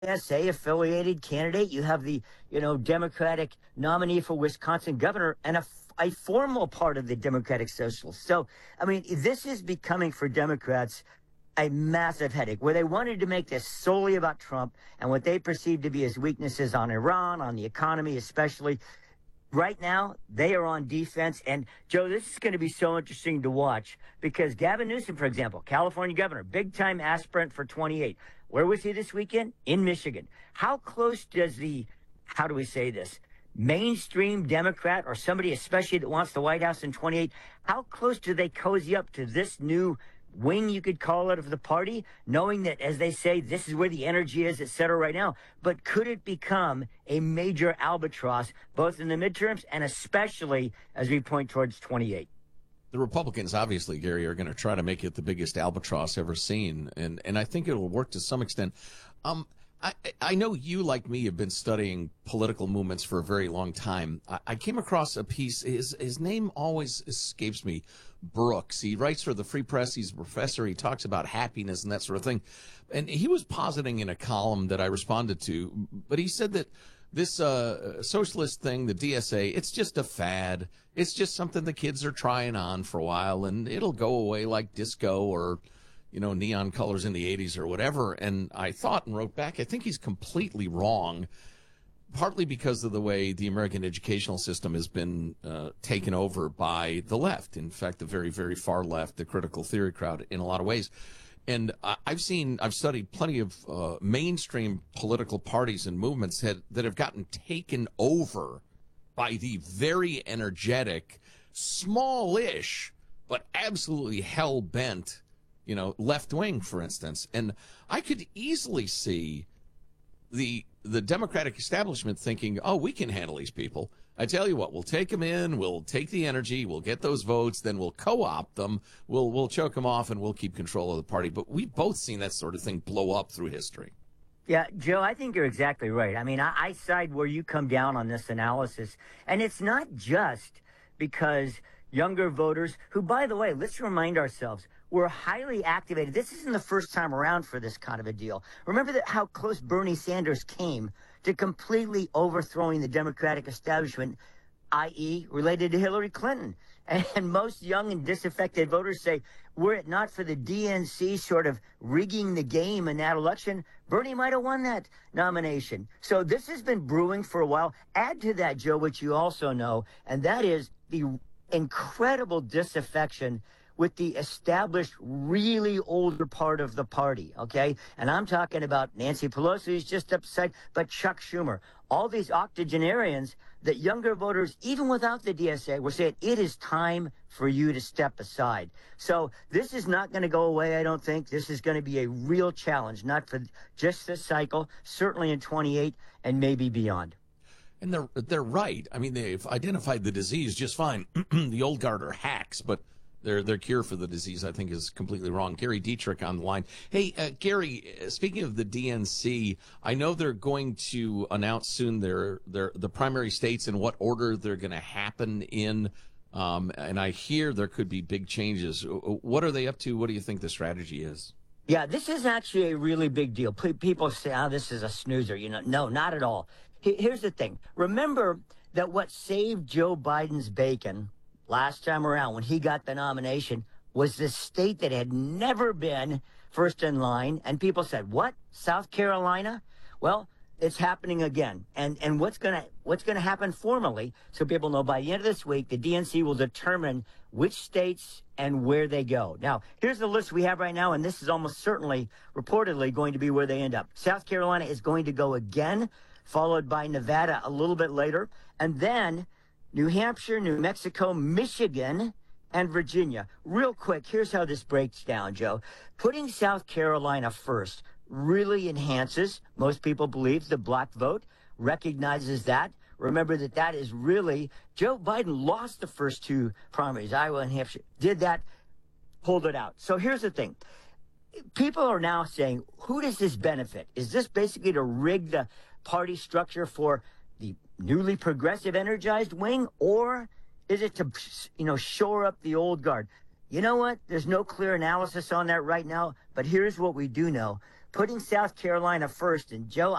DSA-affiliated candidate. You have the, Democratic nominee for Wisconsin governor and a formal part of the Democratic Socialists. So, I mean, this is becoming for Democrats a massive headache where they wanted to make this solely about Trump and what they perceive to be his weaknesses on Iran, on the economy, especially. Right now, they are on defense. And, Joe, this is going to be so interesting to watch because Gavin Newsom, for example, California governor, big-time aspirant for 28. Where was he this weekend? In Michigan. How close does how do we say this, mainstream Democrat or somebody especially that wants the White House in 28, how close do they cozy up to this new wing, you could call it, of the party, knowing that, as they say, this is where the energy is, et cetera, right now? But could it become a major albatross, both in the midterms and especially as we point towards 28? The Republicans, obviously, Gary, are going to try to make it the biggest albatross ever seen, and I think it will work to some extent. I know you, like me, have been studying political movements for a very long time. I came across a piece, his name always escapes me, Brooks. He writes for the Free Press. He's a professor. He talks about happiness and that sort of thing. And he was positing in a column that I responded to, but he said that this socialist thing, the DSA, it's just a fad. It's just something the kids are trying on for a while, and it'll go away like disco or neon colors in the 80s or whatever. And I thought and wrote back, I think he's completely wrong, partly because of the way the American educational system has been taken over by the left. In fact, the very, very far left, the critical theory crowd in a lot of ways. And I've studied plenty of mainstream political parties and movements that have gotten taken over by the very energetic, smallish, but absolutely hell-bent left wing, for instance. And I could easily see the Democratic establishment thinking, oh, we can handle these people. I tell you what, we'll take them in, we'll take the energy, we'll get those votes, then we'll co-opt them, we'll choke them off, and we'll keep control of the party. But we've both seen that sort of thing blow up through history. Yeah, Joe, I think you're exactly right. I mean, I side where you come down on this analysis. And it's not just because younger voters, who, by the way, let's remind ourselves, were highly activated. This isn't the first time around for this kind of a deal. Remember how close Bernie Sanders came to completely overthrowing the Democratic establishment, i.e. related to Hillary Clinton. And most young and disaffected voters say, were it not for the DNC sort of rigging the game in that election, Bernie might have won that nomination. So this has been brewing for a while. Add to that, Joe, which you also know, and that is the incredible disaffection with the established, really older part of the party, okay? And I'm talking about Nancy Pelosi, who's just upset, but Chuck Schumer. All these octogenarians that younger voters, even without the DSA, were saying, it is time for you to step aside. So this is not going to go away, I don't think. This is going to be a real challenge, not for just this cycle, certainly in 28 and maybe beyond. And they're right. I mean, they've identified the disease just fine. The old guard are hacks, but their cure for the disease, I think, is completely wrong. Gary Dietrich on the line. Hey, Gary, speaking of the DNC, I know they're going to announce soon the primary states and what order they're going to happen in. And I hear there could be big changes. What are they up to? What do you think the strategy is? Yeah, this is actually a really big deal. People say, oh, this is a snoozer. No, not at all. Here's the thing. Remember that what saved Joe Biden's bacon last time around when he got the nomination was this state that had never been first in line. And people said, what? South Carolina? Well, it's happening again. And what's going to happen formally, so people know, by the end of this week, the DNC will determine which states and where they go. Now, here's the list we have right now, and this is almost certainly, reportedly, going to be where they end up. South Carolina is going to go again, followed by Nevada a little bit later, and then New Hampshire, New Mexico, Michigan, and Virginia. Real quick, here's how this breaks down, Joe. Putting South Carolina first really enhances, most people believe, the black vote, recognizes that. Remember that is really, Joe Biden lost the first two primaries, Iowa and Hampshire, did that, pulled it out. So here's the thing. People are now saying, who does this benefit? Is this basically to rig the party structure for the newly progressive energized wing, or is it to, shore up the old guard? You know what? There's no clear analysis on that right now, but here's what we do know. putting South Carolina first. And Joe,